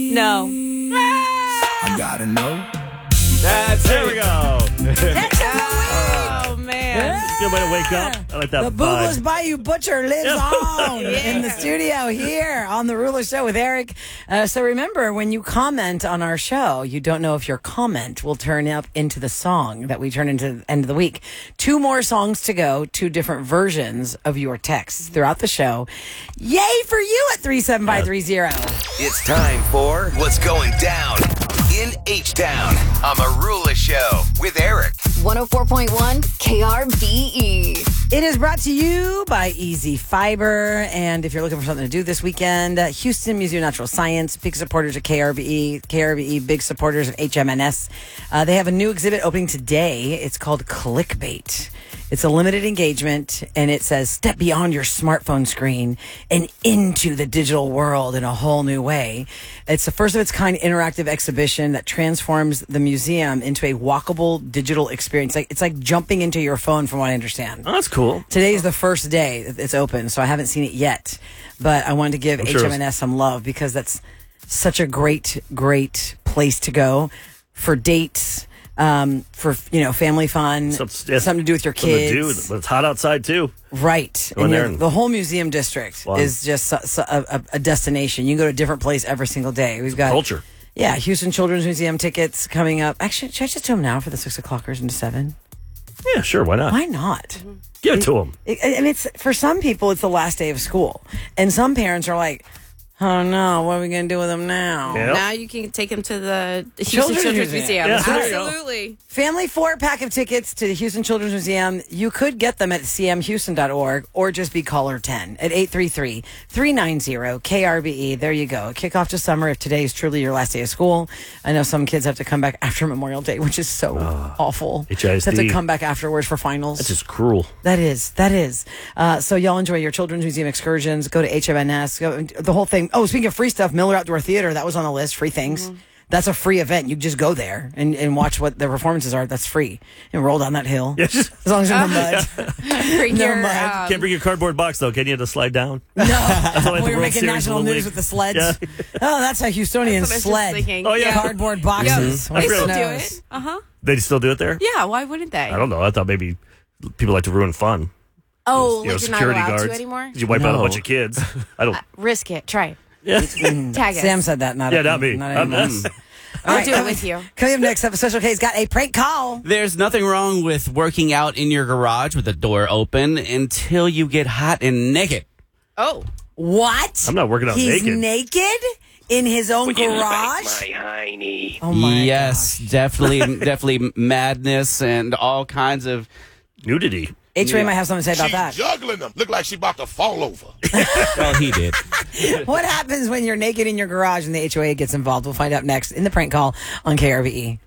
No. I gotta know. There we go. Oh, man. Good way to wake up. I like that The vibe. Boobless Bayou Butcher lives on in the studio here on The Ruler Show with Eric. So remember, when you comment on our show, you don't know if your comment will turn up into the song that we turn into the end of the week. 2 more songs to go, 2 different versions of your texts throughout the show. Yay for you at 37530. It's time for What's Going Down in H-Town on The Ruler Show with Eric. 104.1 KRBE. It is brought to you by Easy Fiber. And if you're looking for something to do this weekend, Houston Museum of Natural Science, big supporters of KRBE. KRBE, big supporters of HMNS. They have a new exhibit opening today. It's called Clickbait. It's a limited engagement, and it says, step beyond your smartphone screen and into the digital world in a whole new way. It's the first of its kind interactive exhibition that transforms the museum into a walkable digital experience. It's like jumping into your phone, from what I understand. Oh, that's cool. Today's the first day it's open, so I haven't seen it yet. But I wanted to give HMNS some love because that's such a great, great place to go for dates. For family fun, something to do with your kids. But it's hot outside too. Right, and the whole museum district is just a destination. You can go to a different place every single day. We've got culture. Yeah, Houston Children's Museum tickets coming up. Actually, should I just do them now for the 6 o'clockers into 7? Yeah, sure. Why not? Why not? Give it to them. And it's for some people, it's the last day of school, and some parents are like, oh no, what are we going to do with them now? Yep. Now you can take them to the Houston Children's Museum. Yeah, absolutely. Family 4-pack of tickets to the Houston Children's Museum. You could get them at cmhouston.org or just be caller 10 at 833-390-KRBE. There you go. Kickoff to summer if today is truly your last day of school. I know some kids have to come back after Memorial Day, which is so awful. HISD. Have to come back afterwards for finals. That's just cruel. That is. So y'all enjoy your Children's Museum excursions. Go to HMNS. The whole thing. Oh, speaking of free stuff, Miller Outdoor Theater, that was on the list. Free things. Mm-hmm. That's a free event. You just go there and watch what the performances are. That's free. And roll down that hill. Yes. As long as you're in the mud. Can't bring your cardboard box, though. Can you have to slide down? No. That's like we're making national news with the sleds. Yeah. Oh, that's how Houstonians sled. Oh, yeah. Cardboard boxes. They still do it. Uh-huh. They still do it there? Yeah, why wouldn't they? I don't know. I thought maybe people like to ruin fun. Oh, like you're not allowed to anymore? You wipe out a bunch of kids. I don't. Risk it. Try it. Yeah. Tag us. Sam said that, not me. I'll do it with you. Coming up next up, Special K's got a prank call. There's nothing wrong with working out in your garage with the door open until you get hot and naked. Oh. What? I'm not working out naked. He's naked in his own garage? My hiney. Oh my Yes, gosh. definitely madness and all kinds of nudity. H-Ray might have something to say about that. Juggling them. Look like she about to fall over. Well, he did. What happens when you're naked in your garage and the HOA gets involved? We'll find out next in the prank call on KRBE.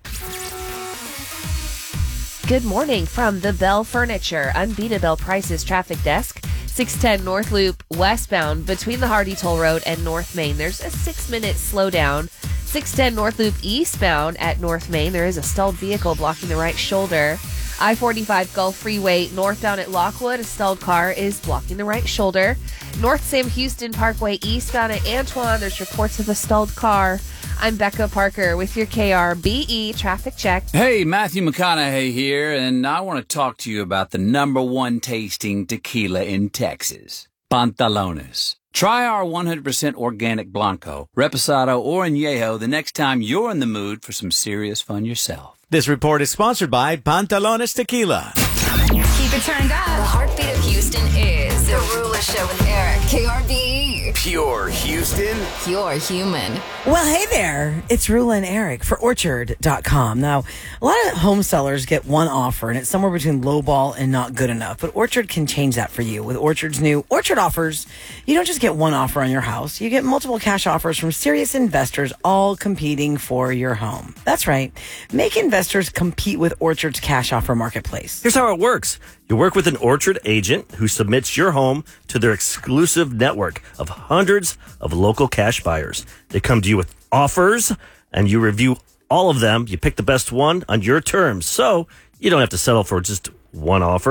Good morning from the Bell Furniture Unbeatable Prices Traffic Desk. 610 North Loop westbound between the Hardy Toll Road and North Main. There's a 6-minute slowdown. 610 North Loop eastbound at North Main. There is a stalled vehicle blocking the right shoulder. I-45 Gulf Freeway northbound at Lockwood, a stalled car is blocking the right shoulder. North Sam Houston Parkway eastbound at Antoine, there's reports of a stalled car. I'm Becca Parker with your KRBE traffic check. Hey, Matthew McConaughey here, and I want to talk to you about the #1 tasting tequila in Texas, Pantalones. Try our 100% organic Blanco, Reposado, or Añejo the next time you're in the mood for some serious fun yourself. This report is sponsored by Pantalones Tequila. Keep it turned up. The heartbeat of Houston is The Ruler Show with Eric. KRBE. Pure Houston. Pure human. Well, hey there. It's Rula and Eric for Orchard.com. Now, a lot of home sellers get one offer, and it's somewhere between lowball and not good enough. But Orchard can change that for you. With Orchard's new Orchard offers, you don't just get one offer on your house. You get multiple cash offers from serious investors, all competing for your home. That's right. Make investors compete with Orchard's cash offer marketplace. Here's how it works. You work with an Orchard agent who submits your home to their exclusive network of hundreds of local cash buyers. They come to you with offers, and you review all of them. You pick the best one on your terms, so you don't have to settle for just one offer.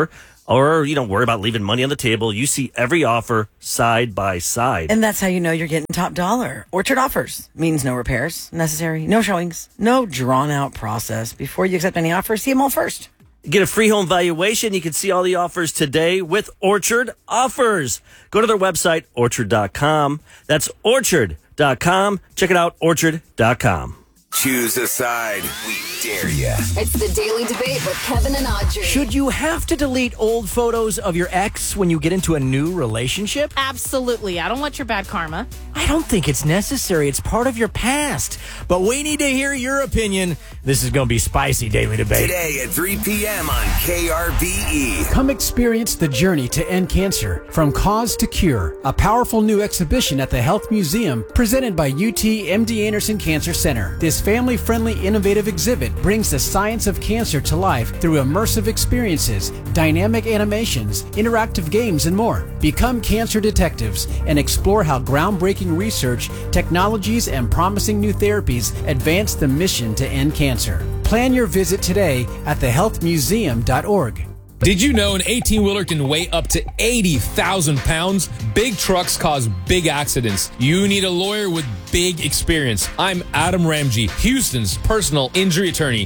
or you don't worry about leaving money on the table. You see every offer side by side. And that's how you know you're getting top dollar. Orchard Offers means no repairs necessary, no showings, no drawn-out process. Before you accept any offer, see them all first. Get a free home valuation. You can see all the offers today with Orchard Offers. Go to their website, orchard.com. That's orchard.com. Check it out, orchard.com. Choose a side. We dare ya. It's the Daily Debate with Kevin and Audrey. Should you have to delete old photos of your ex when you get into a new relationship? Absolutely. I don't want your bad karma. I don't think it's necessary. It's part of your past. But we need to hear your opinion. This is going to be spicy, Daily Debate. Today at 3 p.m. on KRBE. Come experience the journey to end cancer, from cause to cure. A powerful new exhibition at the Health Museum presented by UT MD Anderson Cancer Center. This family-friendly, innovative exhibit brings the science of cancer to life through immersive experiences, dynamic animations, interactive games, and more. Become cancer detectives and explore how groundbreaking research, technologies, and promising new therapies advance the mission to end cancer. Plan your visit today at thehealthmuseum.org. Did you know an 18-wheeler can weigh up to 80,000 pounds? Big trucks cause big accidents. You need a lawyer with big experience. I'm Adam Ramji, Houston's personal injury attorney.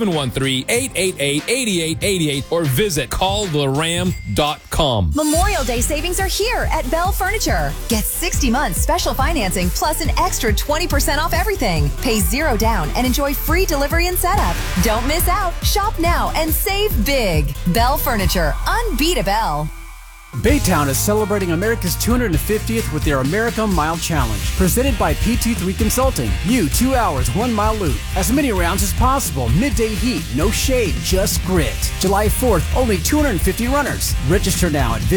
713-888-8888 or visit calltheram.com. Memorial Day savings are here at Bell Furniture. Get 60 months special financing plus an extra 20% off everything. Pay $0 down and enjoy free delivery and setup. Don't miss out. Shop now and save big. Bell Furniture. Unbeatable. Baytown is celebrating America's 250th with their America Mile Challenge, presented by PT3 Consulting. You 2 hours, 1 mile loop, as many rounds as possible. Midday heat, no shade, just grit. July 4th, only 250 runners. Register now at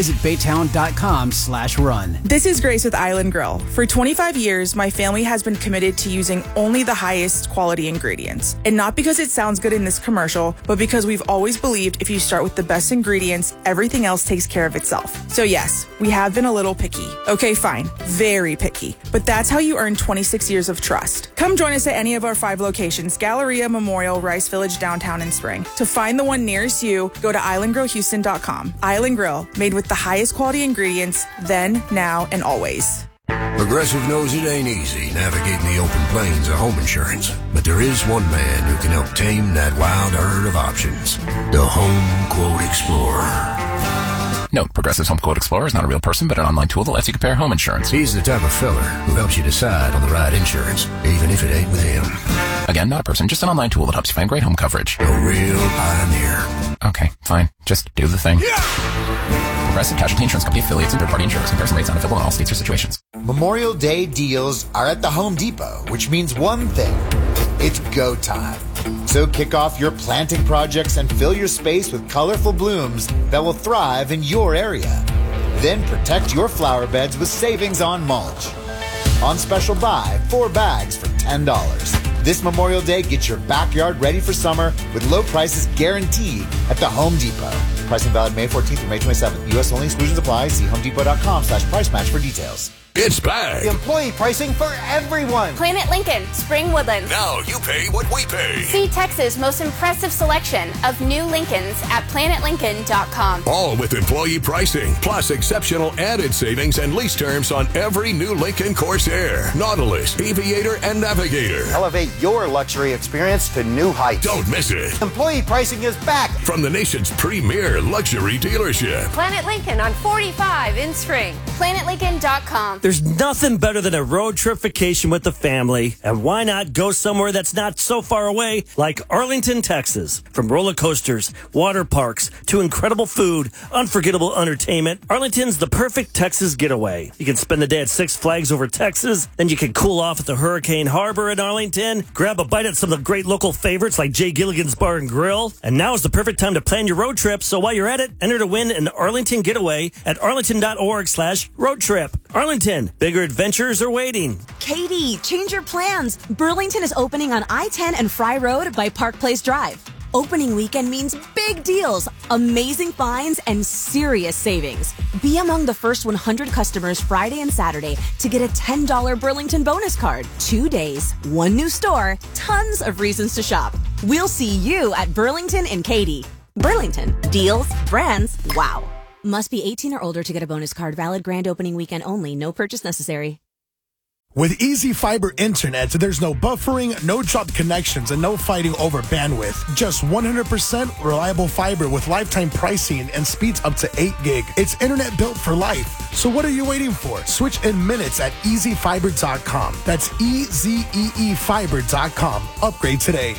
visitbaytown.com/run. This is Grace with Island Grill. For 25 years, my family has been committed to using only the highest quality ingredients. And not because it sounds good in this commercial, but because we've always believed if you start with the best ingredients, everything else takes care of itself. So yes, we have been a little picky. Okay, fine. Very picky. But that's how you earn 26 years of trust. Come join us at any of our 5 locations: Galleria, Memorial, Rice Village, Downtown, and Spring. To find the one nearest you, go to islandgrillhouston.com. Island Grill, made with the highest quality ingredients, then, now, and always. Progressive knows it ain't easy navigating the open plains of home insurance, but there is one man who can help tame that wild herd of options. The Home Quote Explorer. Note, Progressive's Home Quote Explorer is not a real person, but an online tool that lets you compare home insurance. He's the type of fella who helps you decide on the right insurance, even if it ain't with him. Again, not a person, just an online tool that helps you find great home coverage. A real pioneer. Okay, fine. Just do the thing. Yeah! Progressive Casualty Insurance Company affiliates and third-party insurers. Comparison rates not available in all states or situations. Memorial Day deals are at the Home Depot, which means one thing. It's go time. So kick off your planting projects and fill your space with colorful blooms that will thrive in your area. Then protect your flower beds with savings on mulch. On special buy, 4 bags for $10. This Memorial Day, get your backyard ready for summer with low prices guaranteed at the Home Depot. Pricing valid May 14th through May 27th. U.S. only. Exclusions apply. See homedepot.com/price match for details. It's back. The employee pricing for everyone. Planet Lincoln, Spring Woodlands. Now you pay what we pay. See Texas' most impressive selection of new Lincolns at planetlincoln.com. All with employee pricing, plus exceptional added savings and lease terms on every new Lincoln Corsair, Nautilus, Aviator, and Navigator. Elevate your luxury experience to new heights. Don't miss it. Employee pricing is back. From the nation's premier luxury dealership. Planet Lincoln on 45 in Spring. planetlincoln.com. There's nothing better than a road trip vacation with the family, and why not go somewhere that's not so far away, like Arlington, Texas. From roller coasters, water parks, to incredible food, unforgettable entertainment, Arlington's the perfect Texas getaway. You can spend the day at Six Flags over Texas, then you can cool off at the Hurricane Harbor in Arlington, grab a bite at some of the great local favorites like Jay Gilligan's Bar and Grill, and now is the perfect time to plan your road trip, so while you're at it, enter to win an Arlington getaway at arlington.org/road trip. Arlington, bigger adventures are waiting. Katie, change your plans. Burlington is opening on I-10 and Fry Road by Park Place Drive. Opening weekend means big deals, amazing finds, and serious savings. Be among the first 100 customers Friday and Saturday to get a $10 Burlington bonus card. 2 days, 1 new store, tons of reasons to shop. We'll see you at Burlington and Katy. Burlington. Deals, brands, wow. Must be 18 or older to get a bonus card. Valid grand opening weekend only. No purchase necessary. With Easy Fiber Internet, there's no buffering, no dropped connections, and no fighting over bandwidth. Just 100% reliable fiber with lifetime pricing and speeds up to 8 gig. It's internet built for life. So what are you waiting for? Switch in minutes at EasyFiber.com. That's EasyFiber.com. Upgrade today.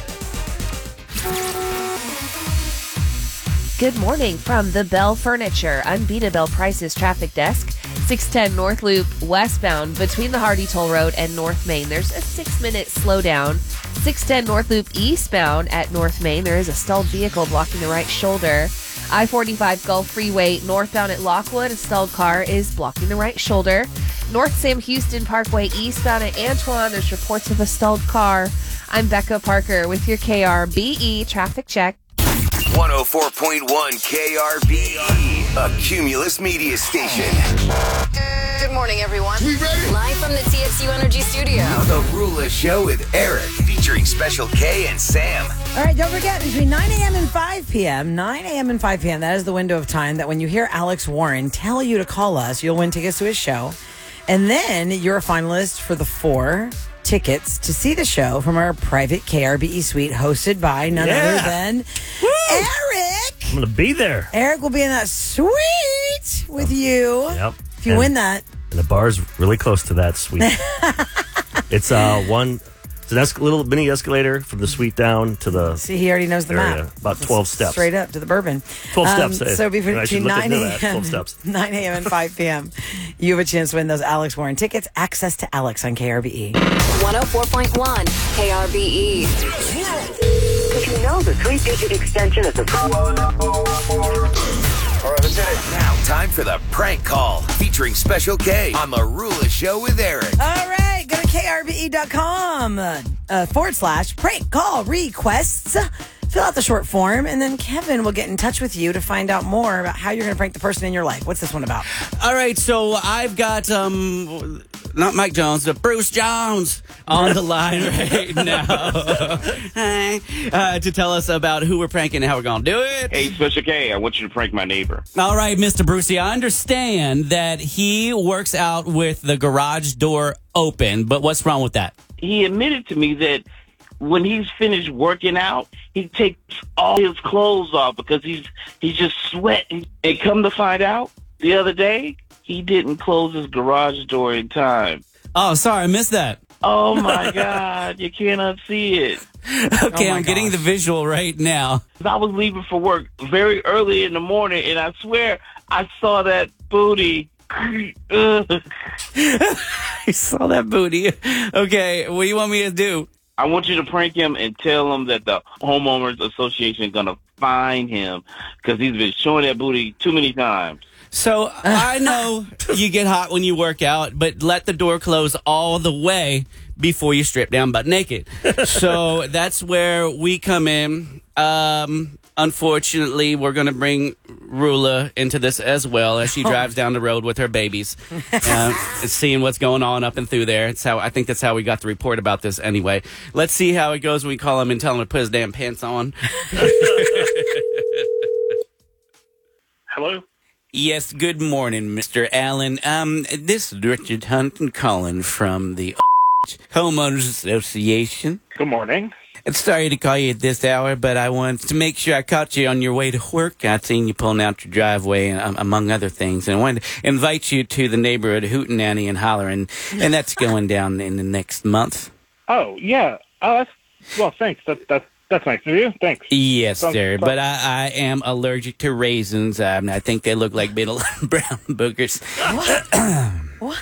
Good morning from the Bell Furniture Unbeatable Prices Traffic Desk. 610 North Loop westbound between the Hardy Toll Road and North Main. There's a 6-minute slowdown. 610 North Loop eastbound at North Main. There is a stalled vehicle blocking the right shoulder. I-45 Gulf Freeway northbound at Lockwood. A stalled car is blocking the right shoulder. North Sam Houston Parkway eastbound at Antoine. There's reports of a stalled car. I'm Becca Parker with your KRBE traffic check. 104.1 KRBE, a Cumulus media station. Good morning, everyone. We ready? Live from the TXU Energy Studio. The Rula Show with Eric, featuring Special K and Sam. All right, don't forget, between 9 a.m. and 5 p.m., 9 a.m. and 5 p.m., that is the window of time that when you hear Alex Warren tell you to call us, you'll win tickets to his show. And then you're a finalist for the 4 tickets to see the show from our private KRBE suite hosted by none other than Eric. I'm going to be there. Eric will be in that suite with you. Yep. If you win that. And the bar's really close to that suite. It's it's a little mini escalator from the suite down to the See, he already knows the area. map. About 12 steps. Straight up to the bourbon. 12 steps. So between 9 a.m. 12 steps. 9 a.m. and 5 p.m., you have a chance to win those Alex Warren tickets. Access to Alex on KRBE. 104.1 KRBE. Did you know the 3-digit extension is the... All right, let's hit it. Now, time for the prank call, featuring Special K on the Rula Show with Eric. All right, go to krbe.com /prank call requests. Fill out the short form, and then Kevin will get in touch with you to find out more about how you're going to prank the person in your life. What's this one about? All right, so I've got, not Mike Jones, but Bruce Jones on the line right now to tell us about who we're pranking and how we're going to do it. Hey, Special K, I want you to prank my neighbor. All right, Mr. Brucey, I understand that he works out with the garage door open, but what's wrong with that? He admitted to me that when he's finished working out, he takes all his clothes off because he's just sweating. And come to find out, the other day, he didn't close his garage door in time. Oh, sorry, I missed that. Oh, my God. You cannot see it. Okay, I'm getting the visual right now. I was leaving for work very early in the morning, and I swear I saw that booty. I saw that booty. Okay, what do you want me to do? I want you to prank him and tell him that the homeowners association is going to fine him because he's been showing that booty too many times. So I know you get hot when you work out, but let the door close all the way before you strip down butt naked. So that's where we come in. Unfortunately, we're going to bring Rula into this as well as she drives down the road with her babies, seeing what's going on up and through there. I think that's how we got the report about this anyway. Let's see how it goes when we call him and tell him to put his damn pants on. Hello? Yes, good morning, Mr. Allen. This is Richard Hunt calling from the Homeowners Association. Good morning. Sorry to call you at this hour, but I wanted to make sure I caught you on your way to work. I'd seen you pulling out your driveway, among other things, and I wanted to invite you to the neighborhood hootenanny and hollering, and that's going down in the next month. Oh, yeah. Well, thanks. That's nice of you. Thanks. Yes, sir. But I am allergic to raisins. I think they look like little brown boogers. What?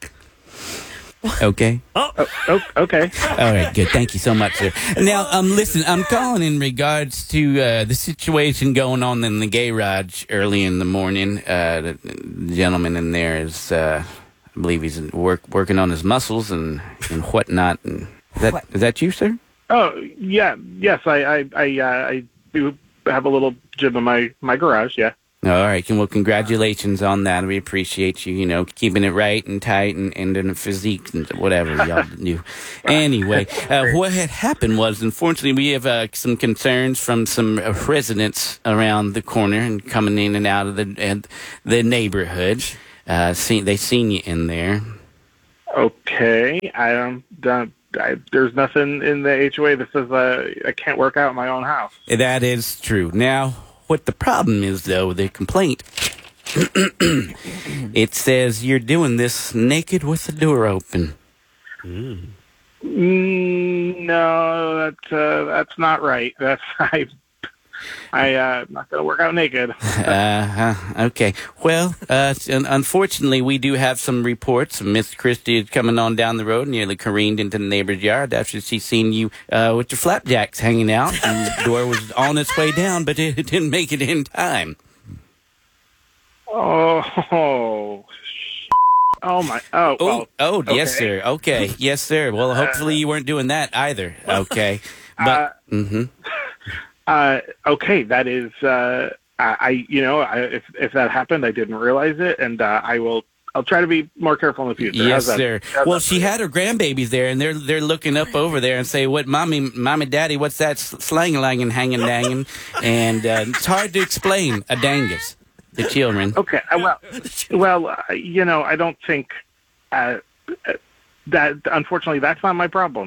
Okay. Okay. All right, good. Thank you so much, sir. Now, listen, I'm calling in regards to the situation going on in the garage early in the morning. The gentleman in there is, I believe he's working on his muscles and whatnot. And is that you, sir? Oh, yeah. Yes, I do have a little gym in my garage, yeah. All right. Well, congratulations on that. We appreciate you, keeping it right and tight and in a physique and whatever y'all do. Anyway, what had happened was, unfortunately, we have some concerns from some residents around the corner and coming in and out of the neighborhood. They seen you in there. Okay. There's nothing in the HOA that says I can't work out in my own house. That is true. Now, what the problem is, though, the complaint, it says you're doing this naked with the door open. No, that's not right. I'm not going to work out naked. Okay. Well, unfortunately, we do have some reports. Miss Christie is coming on down the road, nearly careened into the neighbor's yard after she seen you with your flapjacks hanging out. And the door was on its way down, but it didn't make it in time. Oh my! Oh, okay. Yes, sir. Okay, yes, sir. Well, hopefully you weren't doing that either. Okay, but okay, that is. If that happened, I didn't realize it, and I'll try to be more careful in the future. Yes, sir. Well, she had her grandbabies there, and they're looking up over there and say, "What, mommy, daddy? What's that slang-langing, hanging-danging?" And it's hard to explain a dangus. The children. Okay. Well, I don't think that. Unfortunately, that's not my problem.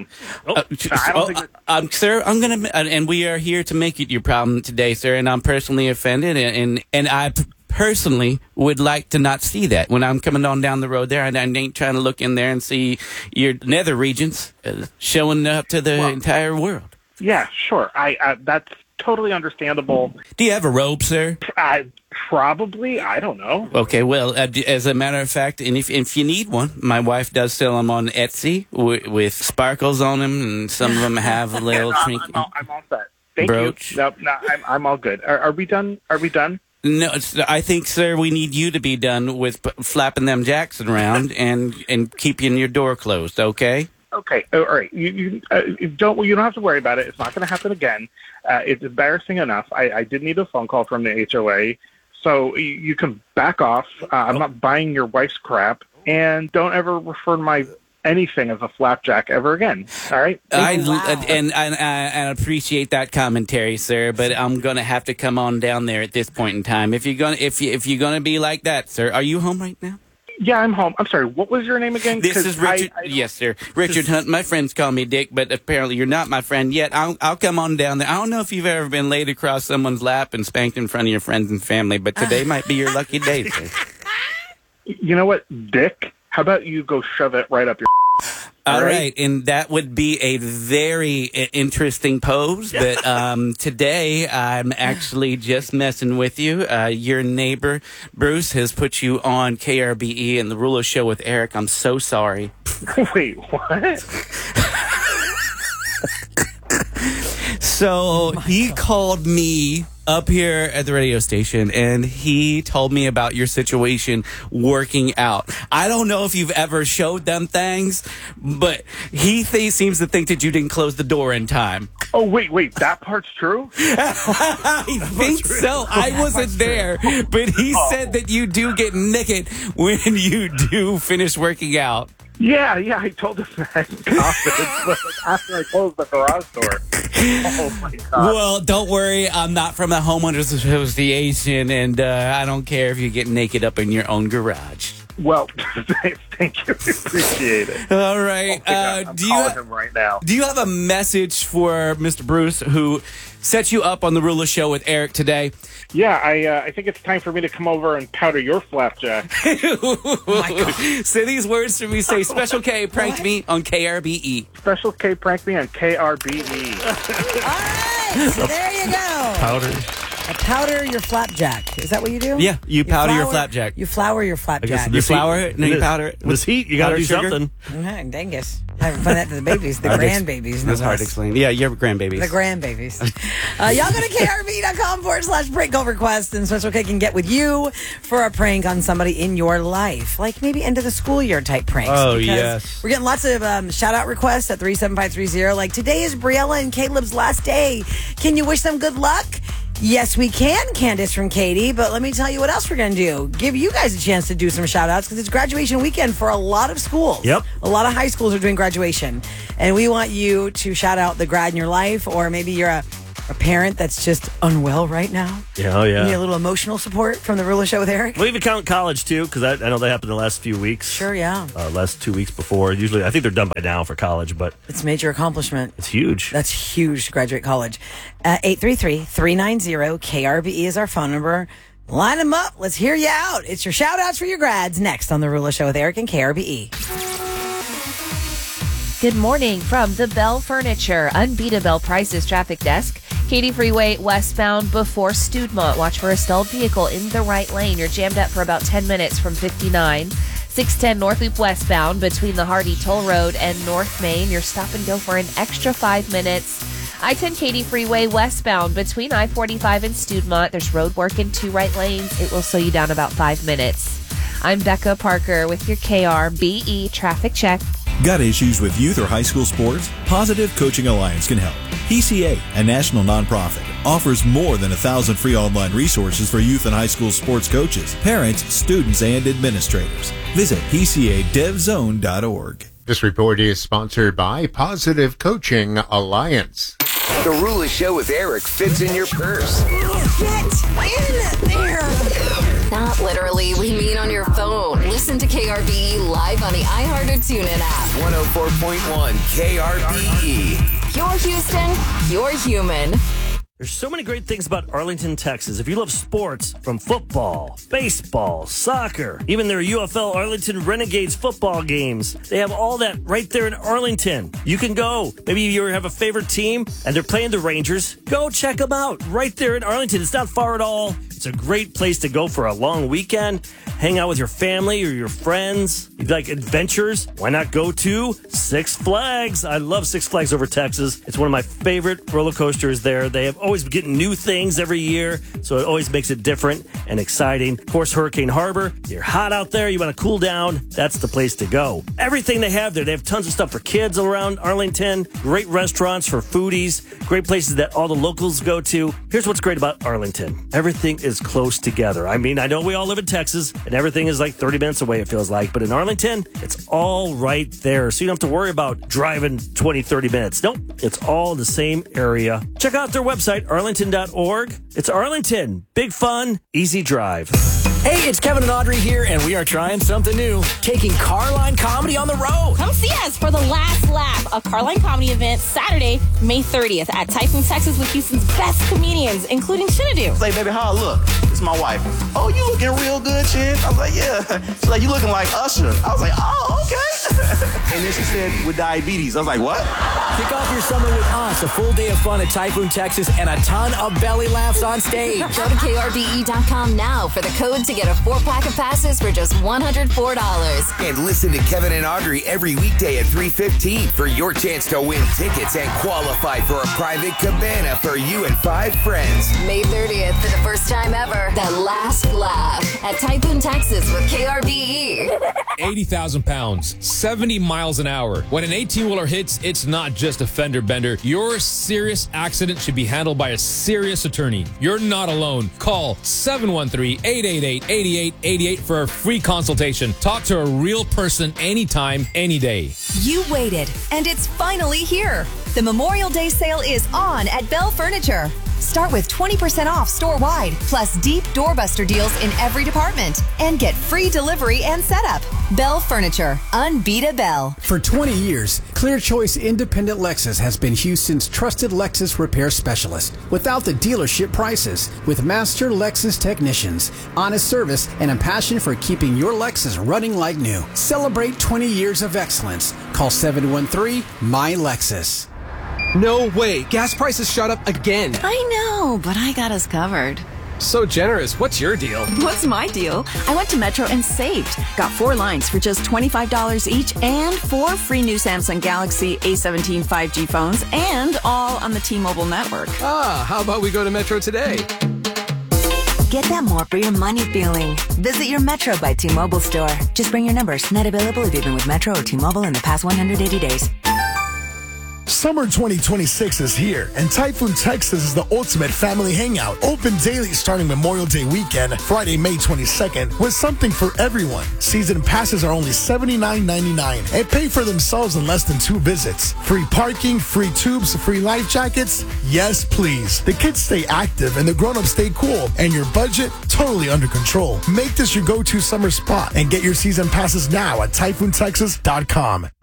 Sir, I'm gonna, and we are here to make it your problem today, sir. And I'm personally offended, and I personally would like to not see that when I'm coming on down the road there. And I ain't trying to look in there and see your nether regions showing up to the entire world. Yeah, sure. That's totally understandable. Do you have a robe, sir? Probably. I don't know. Okay, well, as a matter of fact, and if you need one, my wife does sell them on Etsy with sparkles on them, and some of them have a little trinket. I'm all set. Thank brooch. you. No, I'm all good. Are we done? Are we done? No, I think, sir, we need you to be done with flapping them jacks around and keeping your door closed, okay? Okay, all right. You don't have to worry about it. It's not going to happen again. It's embarrassing enough. I did need a phone call from the HOA, so you can back off. I'm not buying your wife's crap, and don't ever refer to my anything as a flapjack ever again. All right? I appreciate that commentary, sir, but I'm going to have to come on down there at this point in time. If you're gonna be like that, sir, are you home right now? Yeah, I'm home. I'm sorry. What was your name again? This is Richard. Yes, sir. Richard Hunt. My friends call me Dick, but apparently you're not my friend yet. I'll come on down there. I don't know if you've ever been laid across someone's lap and spanked in front of your friends and family, but today might be your lucky day, sir. You know what, Dick? How about you go shove it right up your All right, and that would be a very interesting pose, but today I'm actually just messing with you. Your neighbor, Bruce, has put you on KRBE and the Ruler Show with Eric. I'm so sorry. Wait, what? So he called me up here at the radio station, and he told me about your situation working out. I don't know if you've ever showed them things, but he seems to think that you didn't close the door in time. Oh, wait, that part's true? I think so. I wasn't there, but he said that you do get naked when you do finish working out. Yeah, I told him that in confidence, but after I closed the garage door. Oh, my God. Well, don't worry. I'm not from the Homeowners Association, and I don't care if you get naked up in your own garage. Well, thank you. Appreciate it. All right. I'm calling him right now. Do you have a message for Mr. Bruce, who set you up on the Ruler Show with Eric today? Yeah, I think it's time for me to come over and powder your flapjack. Oh my God. Say these words to me. Say, Special K pranked me on KRBE. Special K pranked me on KRBE. All right, so there you go. Powder. Powder your flapjack. Is that what you do? Yeah, you powder your flapjack. You flour your flapjack. You flour it, and then you powder it. With heat, you got to do sugar. something. Dangus. I haven't that to the babies, the grandbabies. That's hard to explain. Yeah, your grandbabies. The grandbabies. Y'all go to krb.com/prank call request, and Special K can get with you for a prank on somebody in your life. Like maybe end of the school year type pranks. Oh, yes. We're getting lots of shout out requests at 37530. Like, today is Briella and Caleb's last day. Can you wish them good luck? Yes, we can, Candace from Katie. But let me tell you what else we're going to do. Give you guys a chance to do some shout outs because it's graduation weekend for a lot of schools. Yep. A lot of high schools are doing graduation. And we want you to shout out the grad in your life, or maybe you're a parent that's just unwell right now. Yeah, You need a little emotional support from the Ruler Show with Eric. We'll even count college, too, because I know that happened the last few weeks. Sure, yeah. Last 2 weeks before. Usually, I think they're done by now for college, but It's a major accomplishment. it's huge. That's huge to graduate college. 833-390-KRBE is our phone number. Line them up. Let's hear you out. It's your shout outs for your grads next on the Ruler Show with Eric and KRBE. Good morning from the Bell Furniture Unbeatable Prices Traffic Desk. Katy Freeway westbound before Studemont. Watch for a stalled vehicle in the right lane. You're jammed up for about 10 minutes from 59. 610 North Loop westbound between the Hardy Toll Road and North Main. You're stop and go for an extra 5 minutes. I-10 Katy Freeway westbound between I-45 and Studemont. There's road work in 2 right lanes. It will slow you down about 5 minutes. I'm Becca Parker with your KRBE traffic check. Got issues with youth or high school sports? Positive Coaching Alliance can help. PCA, a national nonprofit, offers more than 1,000 free online resources for youth and high school sports coaches, parents, students, and administrators. Visit PCADevZone.org. This report is sponsored by Positive Coaching Alliance. The Ruler Show with Eric fits in your purse. Get in there. Not literally, we mean on your phone. Listen to KRBE live on the iHeart or TuneIn app. 104.1 KRBE. You're Houston, you're human. There's so many great things about Arlington, Texas. If you love sports, from football, baseball, soccer, even their UFL Arlington Renegades football games, they have all that right there in Arlington. You can go. Maybe you have a favorite team and they're playing the Rangers. Go check them out right there in Arlington. It's not far at all. It's a great place to go for a long weekend. Hang out with your family or your friends. You'd like adventures? Why not go to Six Flags? I love Six Flags over Texas. It's one of my favorite roller coasters there. They have always getting new things every year, so it always makes it different and exciting. Of course, Hurricane Harbor. You're hot out there. You want to cool down. That's the place to go. Everything they have there. They have tons of stuff for kids around Arlington. Great restaurants for foodies. Great places that all the locals go to. Here's what's great about Arlington. Everything is close together. I mean, I know we all live in Texas, and everything is like 30 minutes away, it feels like. But in Arlington, it's all right there. So you don't have to worry about driving 20, 30 minutes. Nope. It's all in the same area. Check out their website, arlington.org. It's Arlington. Big fun, easy drive. Hey, it's Kevin and Audrey here, and we are trying something new, taking Carline Comedy on the road. Come see us for the Last Laugh, a Carline Comedy event Saturday, May 30th at Typhoon, Texas with Houston's best comedians, including Shinadu. Say, baby, how I look? It's my wife. Oh, you looking real good, Chin? I was like, yeah. She's like, you looking like Usher. I was like, oh, okay. And then she said, with diabetes. I was like, what? Kick off your summer with us, a full day of fun at Typhoon, Texas, and a ton of belly laughs on stage. Go to KRBE.com now for the code to get a 4-pack of passes for just $104. And listen to Kevin and Audrey every weekday at 3:15 for your chance to win tickets and qualify for a private cabana for you and 5 friends. May 30th for the first time ever. The Last Laugh at Typhoon, Texas with KRBE. 80,000 pounds, 70 miles an hour. When an 18-wheeler hits, it's not just a fender bender. Your serious accident should be handled by a serious attorney. You're not alone. Call 713-888-8888 for a free consultation. Talk to a real person anytime, any day. You waited, and it's finally here. The Memorial Day sale is on at Bell Furniture. Start with 20% off store-wide, plus deep doorbuster deals in every department. And get free delivery and setup. Bell Furniture. Unbeatable. For 20 years, Clear Choice Independent Lexus has been Houston's trusted Lexus repair specialist. Without the dealership prices, with master Lexus technicians, honest service, and a passion for keeping your Lexus running like new. Celebrate 20 years of excellence. Call 713-MY-LEXUS. No way. Gas prices shot up again. I know, but I got us covered. So generous. What's your deal? What's my deal? I went to Metro and saved. Got 4 lines for just $25 each and 4 free new Samsung Galaxy A17 5G phones, and all on the T-Mobile network. Ah, how about we go to Metro today? Get that more for your money feeling. Visit your Metro by T-Mobile store. Just bring your numbers. Not available if you've been with Metro or T-Mobile in the past 180 days. Summer 2026 is here, and Typhoon Texas is the ultimate family hangout. Open daily starting Memorial Day weekend, Friday, May 22nd, with something for everyone. Season passes are only $79.99 and pay for themselves in less than 2 visits. Free parking, free tubes, free life jackets. Yes, please. The kids stay active and the grown-ups stay cool, and your budget totally under control. Make this your go-to summer spot and get your season passes now at TyphoonTexas.com.